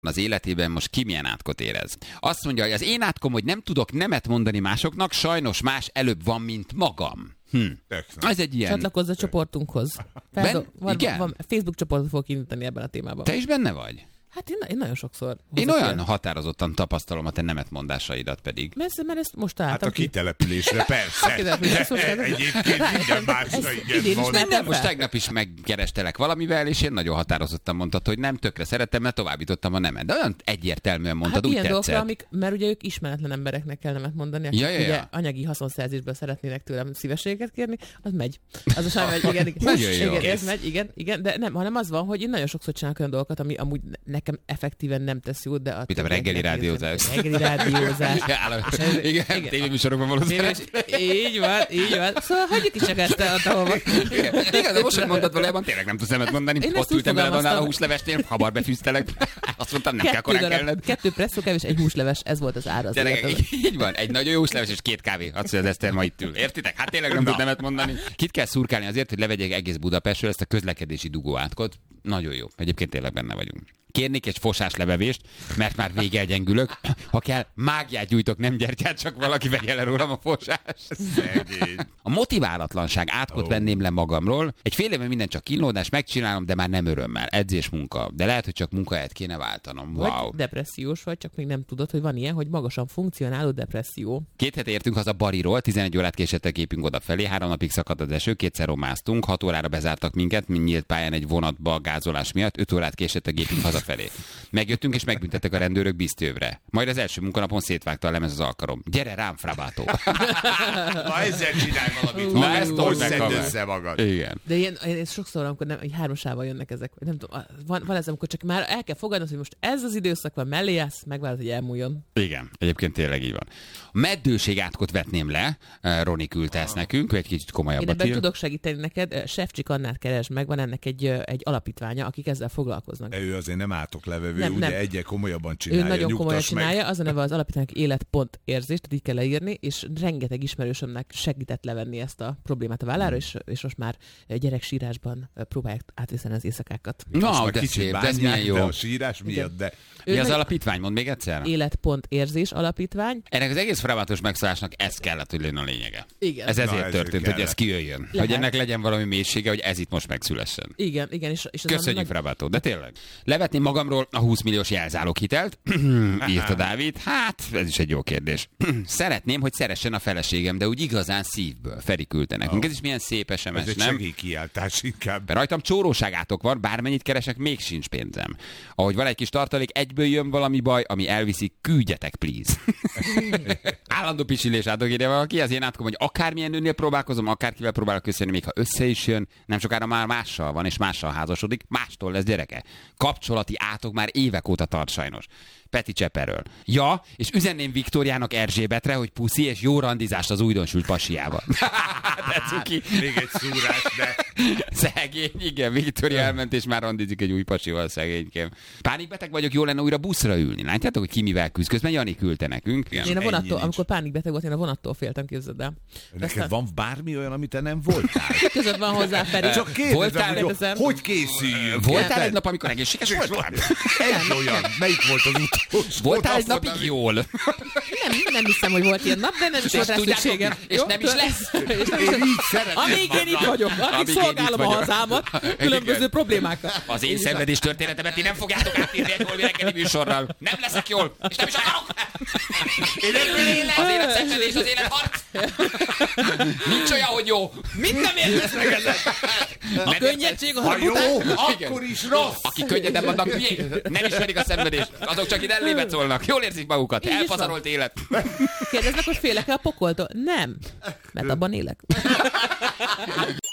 az életében most ki milyen átkot érez. Azt mondja, hogy az én átkom, hogy nem tudok nemet mondani másoknak, sajnos más előbb van, mint magam. Ez egy ilyen... Csatlakozz a csoportunkhoz. Van Facebook csoportot fogok indítani ebben a témában. Te is benne vagy? Hát én nagyon sokszor. Én olyan határozottan tapasztalom a te nemetmondásaidat pedig. Mert ezt most találtam Hát a kitelepülésre, persze. Egyébként minden másra igen van. Most tegnap is megkerestelek valamivel, és én nagyon határozottan mondtad, hogy nem, tökre szeretem, mert továbbítottam a nemet. De olyan egyértelműen mondtad, úgy tetszett. Dolgokra, mert ugye ők ismeretlen embereknek kell nemet mondani, akik ugye anyagi haszonszerzésből szeretnének tőlem szívességet kérni, az megy. Az a sajnos megy, igen, ez megy, igen, de nem, hanem az van, hogy én nagyon sokszor csinálok olyan dolgokat, ami amúgy nekem effektíven nem tesz jót, de... Mint a reggeli rádiózás. Reggeli rádiózás. Igen, tévéműsorokban valószínűleg. Így van. Szóval hagyjuk is csak ezt a tahova. Igen, de most, hogy mondtad valójában, tényleg nem tudsz nemet mondani. Ott ültem veled annál a húslevesnél, hamar befűztelek. Azt mondtam, nem kell korán kellett. 2 presszókevés, 1 húsleves, ez volt az ára. Így van, egy nagyon jó húsleves és 2 kávé. Azt mondja, az Eszter ma itt ül. Értitek? Hát tényleg nem tud nemet mondani. Kit kell szurkálni azért, hogy levegyek egész Budapestről ezt a közlekedési dugóátkot. Nagyon jó. Egyébként tényleg benne vagyunk. Kérnék egy fosás levevést, mert már végel Ha kell, mágiát gyújtok, nem gyertyát, csak valaki vegye le rólam a fosást. A motiválatlanság átkot venném le magamról. Egy fél éve minden csak kínlódás, megcsinálom, de már nem örömmel. Edzés, munka. De lehet, hogy csak munkahelyet kéne váltanom. Wow. Vagy depressziós vagy, csak még nem tudod, hogy van ilyen, hogy magasan funkcionáló depresszió. 2 hete értünk haza Bariról, 11 órát késettek gépünk odafelé, 3 napig szakadt az eső, 2-szer romáztunk, 6 órára bezártak minket, mint nyílt pályán egy vonatba gázolás miatt, 5 órát késettek gépünk hazafelé. Megjöttünk és megbüntettek a rendőrök Bisztővre. Majd az első munkanapon szétvágta a lemez az alkarom. Gyere rám, Frabátó! Na ezzel csinálj valamit. Na ezt hogy szedd össze magad. Igen. De én sokszor, amikor nem, egy 3-asával jönnek ezek, nem tudom, van ez, amikor csak már el kell fogadnod, hogy most ez az időszak van, mellé állsz, megvárod, hogy elmúljon. Igen, egyébként tényleg így van. A meddőség átkot vetném le, Roni küldte ezt nekünk, egy kicsit komolyabbat ír. Én ebben tudok segíteni neked, Sefcsik Annát keresd meg, van ennek egy alapítványa, akik ezzel foglalkoznak. De ő azért nem átoklevevő, ugye egyre komolyabban csinálja. Ő nagyon komolyan csinálja, az a neve az alapítványnak élet.érzés, tehát így kell leírni, és rengeteg ismerősömnek segített levenni ezt a problémát a vállára, és most már gyereksírásban próbálják átviszeni az éjszakákat. Na, de szép, de ez milyen jó. De a sírás miatt, de... Mi az alapítvány? Mondd még egyszer. Élet.érzés alapítvány. Ennek az egész Frabátos megszállásnak ez kellett, hogy legyen a lényege. Igen. Ez ezért történt, hogy ez kijöjjön. Hogy ennek legyen valami mélysége, hogy ez itt most megszülessen. Igen. És köszönjük, Frabátó, de tényleg. Levetném magamról a 20 milliós jelzáloghitelt, írta Dávid. Hát, ez is egy jó kérdés. Szeretném, hogy szeressen a feleségem, de úgy igazán szívből. Feri küldte nekünk. Ez is milyen szép SMS, ez nem? Ez egy segélykiáltás inkább. Rajtam csóróságátok van, bármennyit keresek, még sincs pénzem. Ahogy van egy kis tartalék, egyből jön valami baj, ami elviszi, küldjetek, please. Állandó pisilés átok ide valaki, az én átkom, hogy akármilyen nőnél próbálkozom, akárkivel próbálok köszönni, még ha össze is jön, nem sokára már mással van, és mással házasodik, mástól lesz gyereke. Kapcsolati átok már évek óta tart sajnos. Peti Cseperről. Ja, és üzenném Viktóriának Erzsébetre, hogy puszi és jó randizást az újdonsült pasiával. De cuki. Még egy szúrás, de... Szegény, igen, Viktória elment, és már randizik egy új pasival, szegénykém. Pánikbeteg vagyok, jó lenne újra buszra ülni. Látjátok, hogy ki mivel küzd? Közben Jani küldte nekünk. Igen. Én a vonattól, amikor pánikbeteg volt, én a vonattól féltem, képzeld el. Neked van bármi olyan, amit te nem voltál? Között van hozzá, Feri. Csak kérdezem, hogy készüljünk? Voltál egy nap, amikor egészséges voltál? Egy olyan. Melyik volt az utolsó? Voltál egy napig jól? Nem hiszem, hogy volt ilyen nap, de nem is volt rá szükségem. És nem is lesz. Én így szeretném. Amíg én itt vagyok, addig szolgálom a hazámat különböző problémákkal. Az én szenvedés történetemet ti nem fogjátok átírni egy holmi reggeli műsorral. Nem leszek jól, és nem is akarok. Én az élet szenvedés, az élet harc. Nincs olyan, hogy jó. Mit nem értesz meg ezzel? A könnyedség az a jó, akkor is rossz. Aki könnyedebb vannak, miért? Nem ismerik a szenvedést. Azok csak itt ellébe szólnak. Jól érzik magukat. Elpazarolt élet. Kérdeznek, hogy félek-e a pokoltól? Nem. Mert abban élek.